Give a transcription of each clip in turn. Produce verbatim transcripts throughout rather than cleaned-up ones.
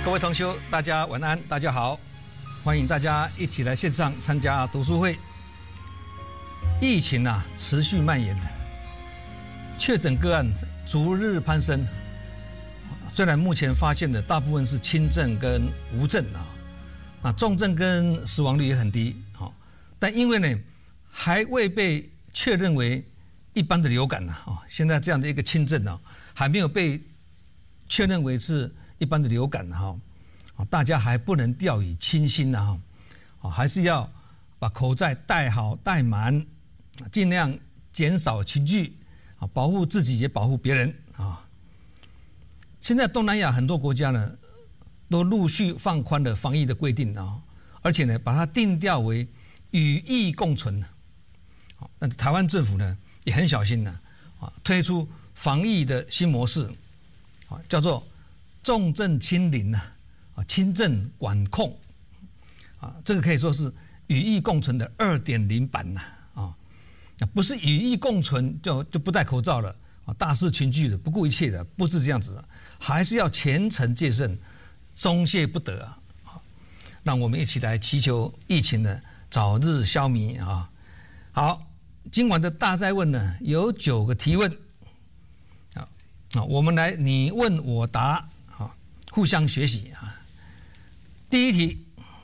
各位同修，大家晚安，大家好，欢迎大家一起来线上参加读书会。疫情啊持续蔓延，确诊个案逐日攀升。虽然目前发现的大部分是轻症跟无症啊，啊重症跟死亡率也很低啊，但因为呢还未被确认为一般的流感呐啊，现在这样的一个轻症啊还没有被确认为是一般的流感哈，啊大家还不能掉以轻心呐哈，啊还是要把口罩戴好戴满，尽量减少群聚啊，保护自己也保护别人啊。现在东南亚很多国家呢，都陆续放宽了防疫的规定啊，而且呢，把它定调为与疫共存。好，那台湾政府呢也很小心呢，啊，推出防疫的新模式，啊，叫做重症清零啊，啊，轻症管控，啊，这个可以说是与疫共存的二点零版呐，啊，不是与疫共存就就不戴口罩了。大肆群聚的，不顾一切的，不是这样子的，还是要虔诚戒慎，终戒不得啊！让我们一起来祈求疫情呢早日消弭啊！好，今晚的大哉问呢有九个提问，啊啊，我们来你问我答啊，互相学习啊。第一题，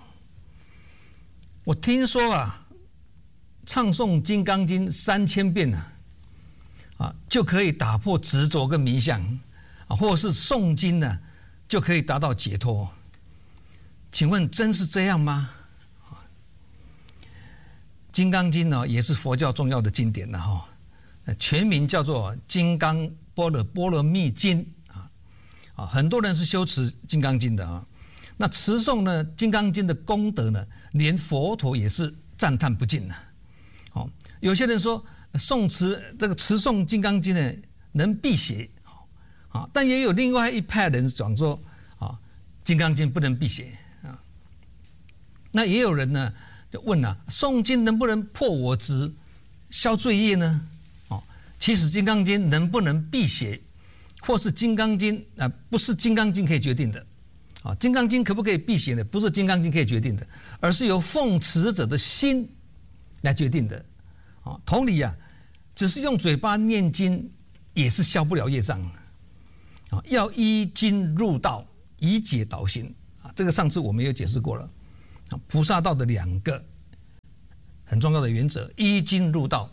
我听说啊，唱诵《金刚经》三千遍呢、啊。啊，就可以打破执着跟迷相，啊，或者是诵经呢，就可以达到解脱。请问真是这样吗？啊，《金刚经》呢，也是佛教重要的经典了哈，全名叫做《金刚般若波罗蜜经》啊，啊，很多人是修持《金刚经》的啊。那持诵呢，《金刚经》的功德呢，连佛陀也是赞叹不尽的。哦，有些人说。诵持这个持诵《金刚经》呢，能辟邪啊，但也有另外一派人讲说啊，《金刚经》不能辟邪啊。那也有人呢就问啊，诵经能不能破我执、消罪业呢？哦，其实《金刚经》能不能辟邪，或是《金刚经》啊，不是《金刚经》可以决定的啊，《金刚经》可不可以辟邪呢？不是《金刚经》可以决定的，而是由奉持者的心来决定的。啊，同理啊，只是用嘴巴念经也是消不了业障啊！要依经入道，以解导心啊！这个上次我们也解释过了啊。菩萨道的两个很重要的原则：依经入道，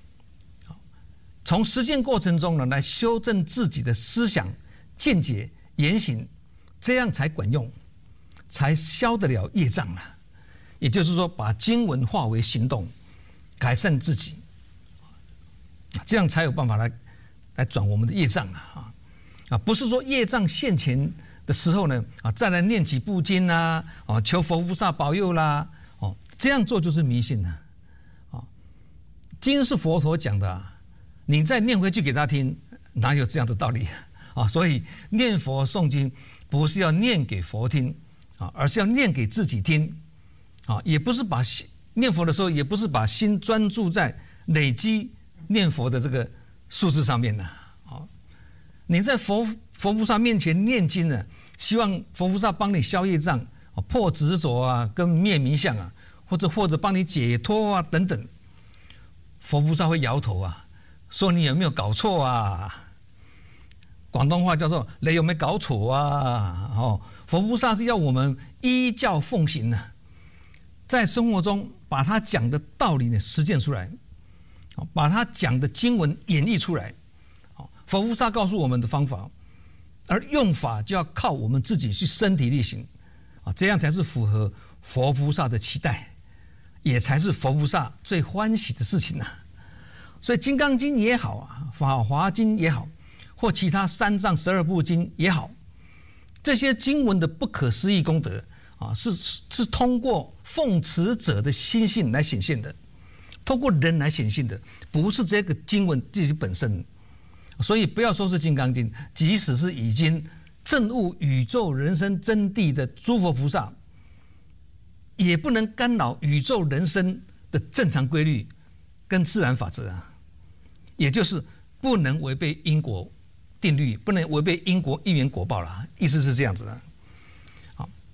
从实践过程中呢来修正自己的思想、见解、言行，这样才管用，才消得了业障了。也就是说，把经文化为行动。改善自己，这样才有办法来来转我们的业障啊！啊，不是说业障现前的时候呢啊，再来念几部经啊，啊，求佛菩萨保佑啦，哦，这样做就是迷信了啊！经是佛陀讲的啊，你再念回去给他听，哪有这样的道理啊？所以念佛诵经不是要念给佛听啊，而是要念给自己听啊，也不是把念佛的时候，也不是把心专注在累积念佛的这个数字上面呢。啊，你在佛佛菩萨面前念经呢，希望佛菩萨帮你消业障、破执着啊，跟灭迷相啊，或者或者帮你解脱啊等等。佛菩萨会摇头啊，说你有没有搞错啊？广东话叫做“你有没有搞错啊？”哦，佛菩萨是要我们依教奉行呢、啊，在生活中。把他讲的道理呢实践出来，把他讲的经文演绎出来，佛菩萨告诉我们的方法，而用法就要靠我们自己去身体力行，啊，这样才是符合佛菩萨的期待，也才是佛菩萨最欢喜的事情呐、啊。所以《金刚经》也好啊，《法华经》也好，或其他三藏十二部经也好，这些经文的不可思议功德。啊，是是通过奉持者的心性来显现的，通过人来显现的，不是这个经文自己本身。所以不要说是《金刚经》，即使是已经证悟宇宙人生真谛的诸佛菩萨，也不能干扰宇宙人生的正常规律跟自然法则啊，也就是不能违背因果定律，不能违背因果因缘果报了，意思是这样子的。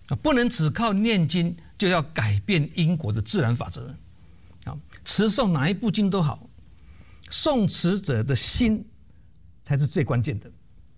啊，不能只靠念经就要改变因果的自然法则。啊，持诵哪一部经都好，诵持者的心才是最关键的。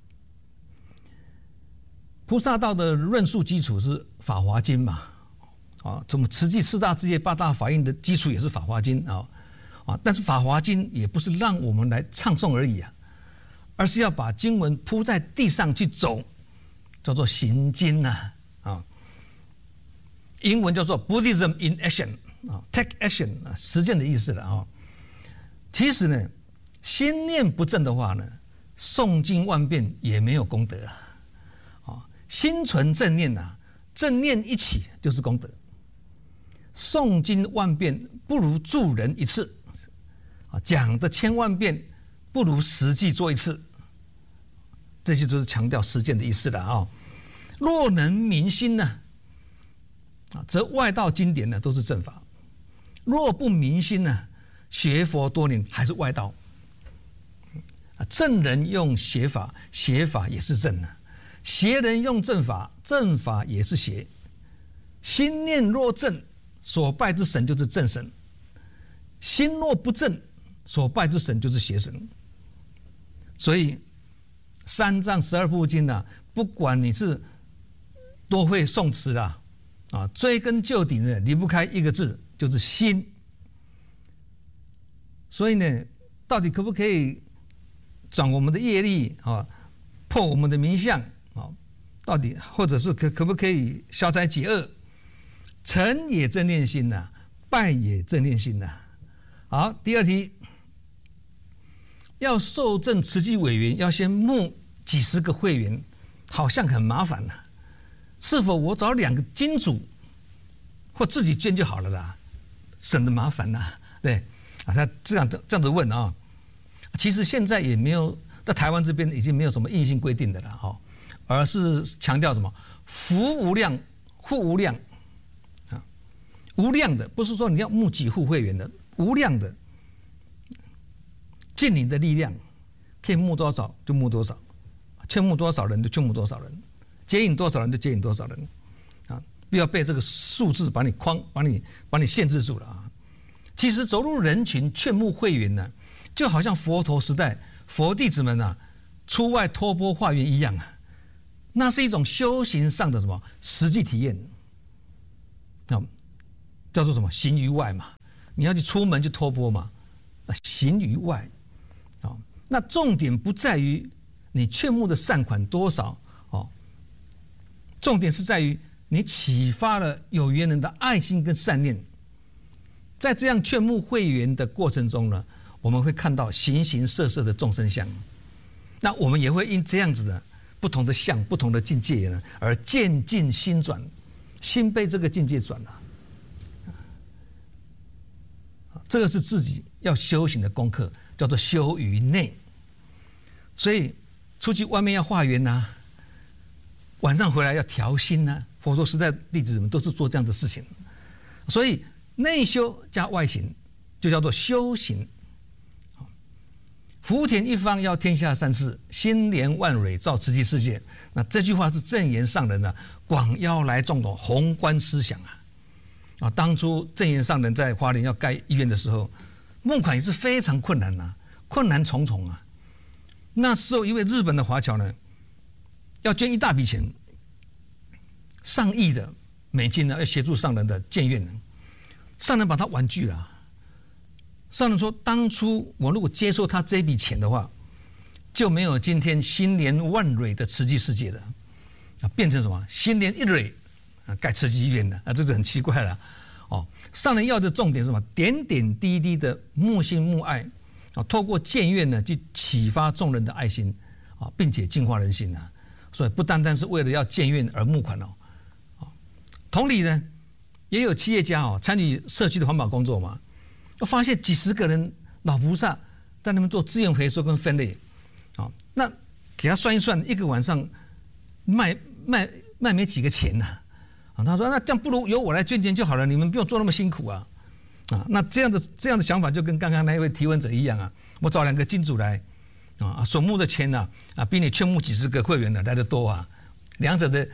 菩萨道的论述基础是《法华经》嘛，啊，怎么慈济四大志业八大法印的基础也是《法华经》啊，啊，但是《法华经》也不是让我们来唱诵而已啊，而是要把经文铺在地上去走，叫做行经呐，啊，英文叫做 Buddhism in action 啊 ，take action 啊，实践的意思了啊。其实呢，心念不正的话呢，诵经万遍也没有功德了。心存正念呐、啊，正念一起就是功德。诵经万遍不如助人一次，啊，讲的千万遍不如实际做一次。这些都是强调实践的意思了啊。若能明心呢，啊，则外道经典呢都是正法；若不明心呢，学佛多年还是外道。啊，正人用邪法，邪法也是正的。邪人用正法，正法也是邪。心念若正，所拜之神就是正神；心若不正，所拜之神就是邪神。所以三藏十二部经啊，不管你是多会诵词啦，啊，追根究底呢，离不开一个字，就是心。所以呢，到底可不可以转我们的业力啊，破我们的名相？到底或者是可可不可以消灾解厄？成也正念心呐、啊，败也正念心呐、啊。好，第二题，要受证慈济委员，要先募几十个会员，好像很麻烦呐、啊。是否我找两个金主，或自己捐就好了啦，省得麻烦呐、啊？对啊，他这样这样子问啊。其实现在也没有，在台湾这边已经没有什么硬性规定的了哈。而是强调什么？福无量，户无量，啊，无量的不是说你要募几户会员的，无量的，尽你的力量，可以募多少就募多少，劝募多少人就劝募多少人，接引多少人就接引多少人，啊，不要被这个数字把你框，把你把你限制住了啊。其实走入人群劝募会员呢，就好像佛陀时代佛弟子们啊出外托钵化缘一样啊。那是一种修行上的什么实际体验，啊，叫做什么行于外嘛？你要去出门去托钵嘛，啊，行于外，啊，那重点不在于你劝募的善款多少哦，重点是在于你启发了有缘人的爱心跟善念。在这样劝募会员的过程中呢，我们会看到形形色色的众生相，那我们也会因这样子的。不同的相，不同的境界呢，而渐进心转，心被这个境界转了。这个是自己要修行的功课，叫做修于内。所以出去外面要化缘呐、啊，晚上回来要调心呐、啊。佛陀时代弟子们都是做这样的事情。所以内修加外行，就叫做修行。福田一方要天下善事，心莲万蕊照慈济世界。那这句话是正言上人呢广邀来众的宏观思想啊！啊，当初正言上人在花莲要盖医院的时候，募款也是非常困难呐、啊，困难重重啊。那时候一位日本的华侨呢，要捐一大笔钱，上亿的美金呢，要协助上人的建院，上人把他婉拒了。上人说：“当初我如果接受他这笔钱的话，就没有今天心莲万蕊的慈济世界了，啊，变成什么心莲一蕊啊，盖慈济医院了啊，这就很奇怪了。哦，上人要的重点是什么？点点滴滴的慕心慕爱啊，透过建院呢，去启发众人的爱心啊，并且净化人心啊。所以不单单是为了要建院而募款哦。啊，同理呢，也有企业家哦参与社区的环保工作嘛。”发现几十个人老菩萨在那边做资源回收跟分类，啊，那给他算一算，一个晚上卖卖卖没几个钱呐、啊，啊，他说那这样不如由我来捐钱就好了，你们不用做那么辛苦啊，啊，那这样的这样的想法就跟刚刚那一位提问者一样啊，我找两个金主来，啊，所募的钱呢、啊，啊，比你劝募几十个会员的来得多啊，两者的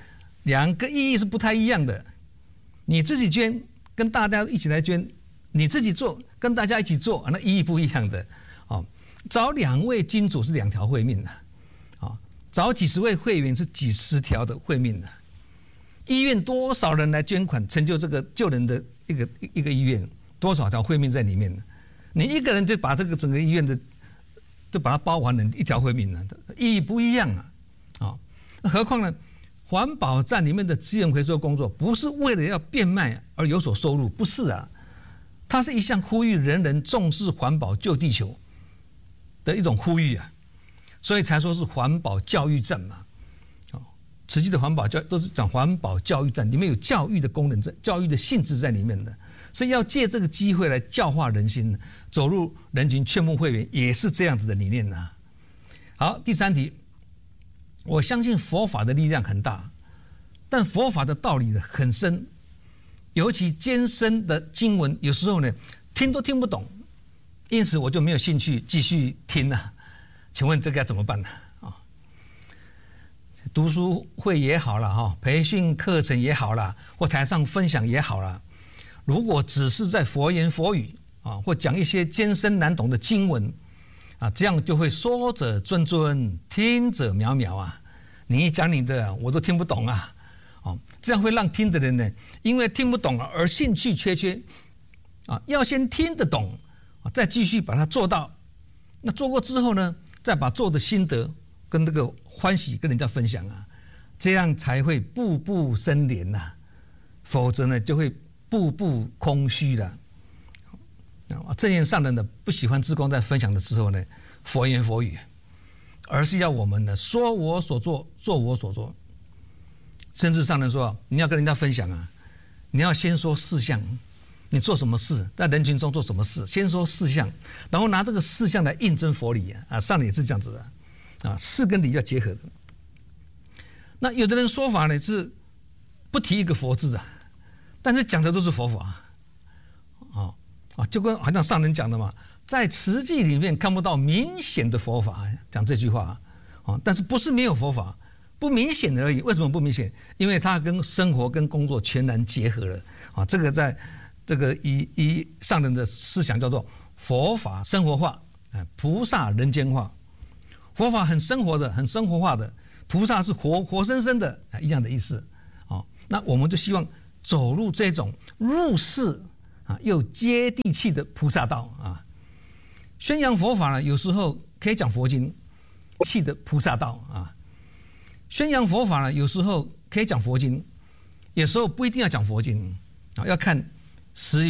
两个意义是不太一样的。你自己捐跟大家一起来捐，你自己做跟大家一起做，那意义不一样的。哦，找两位金主是两条会命的，啊，找几十位会员是几十条的会命的。医院多少人来捐款，成就这个救人的一个一个医院，多少条会命在里面呢？你一个人就把这个整个医院的，就把它包完了一条会命了，意义不一样啊！啊，何况呢？环保站里面的资源回收工作，不是为了要变卖而有所收入，不是啊，它是一项呼吁人人重视环保、救地球的一种呼吁啊，所以才说是环保教育站嘛。哦，实际的环保教都是讲环保教育站，里面有教育的功能在，教育的性质在里面的，是要借这个机会来教化人心，走入人群，劝募会员，也是这样子的理念呐。好，第三题。我相信佛法的力量很大，但佛法的道理呢很深，尤其艰深的经文，有时候呢听都听不懂，因此我就没有兴趣继续听了。请问这个要怎么办呢？啊，读书会也好了哈，培训课程也好了，或台上分享也好了，如果只是在佛言佛语啊，或讲一些艰深难懂的经文。啊，这样就会说者谆谆，听者渺渺啊！你一讲你的，我都听不懂啊！哦，这样会让听的人呢，因为听不懂而兴趣缺缺啊。要先听得懂啊，再继续把它做到。那做过之后呢，再把做的心得跟这个欢喜跟人家分享啊，这样才会步步生莲呐、啊。否则呢，就会步步空虚了。正言上人呢不喜欢志工在分享的时候呢佛言佛语，而是要我们呢说我所做，做我所做。甚至上人说，你要跟人家分享啊，你要先说事项，你做什么事，在人群中做什么事，先说事项，然后拿这个事项来印证佛理啊。啊，上人也是这样子的啊，事跟理要结合的。那有的人说法呢是不提一个佛字啊，但是讲的都是佛法啊。哦啊，就跟好像上人讲的嘛，在慈济里面看不到明显的佛法，讲这句话啊，但是不是没有佛法，不明显的而已。为什么不明显？因为它跟生活跟工作全然结合了啊。这个在这个以以上人的思想叫做佛法生活化，哎，菩萨人间化。佛法很生活的，很生活化的，菩萨是活活生生的，一样的意思啊。那我们就希望走入这种入世。啊，又接地气的菩萨道啊，宣扬佛法呢，有时候可以讲佛经，气的菩萨道啊，宣扬佛法呢，有时候可以讲佛经，有时候不一定要讲佛经啊，要看时